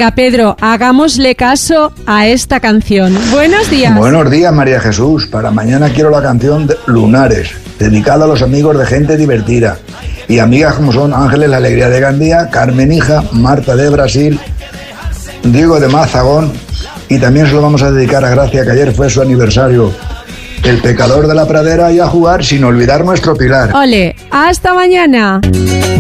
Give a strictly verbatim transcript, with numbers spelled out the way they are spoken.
Venga, Pedro, hagámosle caso a esta canción. Buenos días. Buenos días, María Jesús. Para mañana quiero la canción de Lunares, dedicada a los amigos de Gente Divertida. Y amigas como son Ángeles La Alegría de Gandía, Carmen Hija, Marta de Brasil, Diego de Mazagón, y también se lo vamos a dedicar a Gracia, que ayer fue su aniversario. El pecador de la pradera, y a jugar sin olvidar nuestro pilar. Ole, hasta mañana.